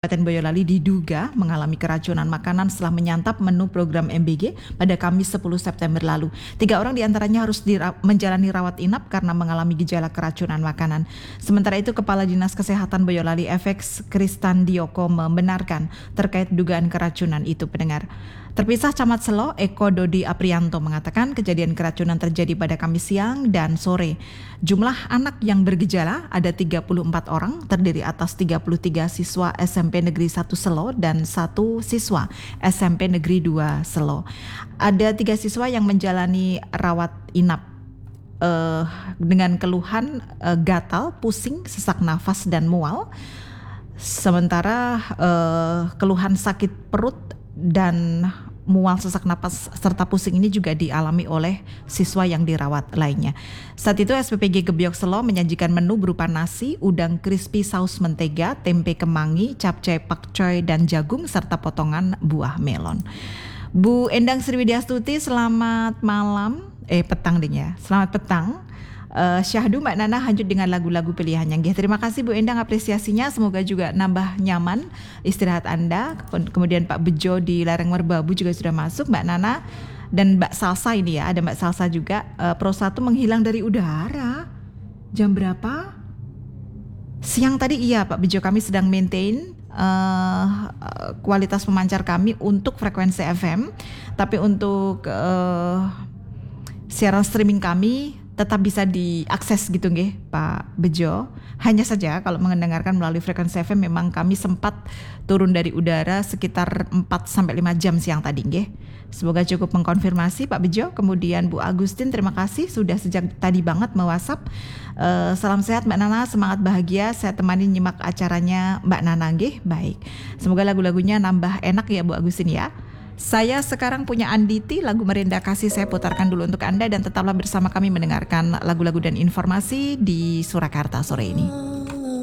Kabupaten Boyolali diduga mengalami keracunan makanan setelah menyantap menu program MBG pada Kamis 10 September lalu. 3 orang diantaranya harus menjalani rawat inap karena mengalami gejala keracunan makanan. Sementara itu, Kepala Dinas Kesehatan Boyolali FX Kristan Dioko membenarkan terkait dugaan keracunan itu, pendengar. Terpisah Camat Selo, Eko Dodi Aprianto mengatakan kejadian keracunan terjadi pada Kamis siang dan sore. Jumlah anak yang bergejala ada 34 orang, terdiri atas 33 siswa SMP Negeri 1 Selo dan 1 siswa SMP Negeri 2 Selo. Ada 3 siswa yang menjalani rawat inap dengan keluhan gatal, pusing, sesak nafas dan mual. Sementara keluhan sakit perut dan mual, sesak napas serta pusing ini juga dialami oleh siswa yang dirawat lainnya. Saat itu SPPG Gebyok Selo menyajikan menu berupa nasi, udang crispy saus mentega, tempe kemangi, capcay pakcoy dan jagung serta potongan buah melon. Bu Endang Sriwidiastuti, selamat malam. Petang deh ya. Selamat petang. Syahdu Mbak Nana lanjut dengan lagu-lagu pilihannya. Terima kasih Bu Endang apresiasinya, semoga juga nambah nyaman istirahat Anda. Kemudian Pak Bejo di Lereng Merbabu juga sudah masuk, Mbak Nana dan Mbak Salsa ini ya, ada Mbak Salsa juga. Pro 1 menghilang dari udara. Jam berapa? Siang tadi iya Pak Bejo, kami sedang maintain kualitas pemancar kami untuk frekuensi FM, tapi untuk siaran streaming kami tetap bisa diakses gitu nggih Pak Bejo. Hanya saja kalau mendengarkan melalui frekuensi FM memang kami sempat turun dari udara sekitar 4-5 jam siang tadi nggih. Semoga cukup mengkonfirmasi Pak Bejo. Kemudian Bu Agustin, terima kasih sudah sejak tadi banget me-WhatsApp. Salam sehat Mbak Nana, semangat bahagia, saya temani nyimak acaranya Mbak Nana nggih. Baik. Semoga lagu-lagunya nambah enak ya Bu Agustin ya. Saya sekarang punya Anditi, lagu Merendah Kasih saya putarkan dulu untuk Anda dan tetaplah bersama kami mendengarkan lagu-lagu dan informasi di Surakarta sore ini.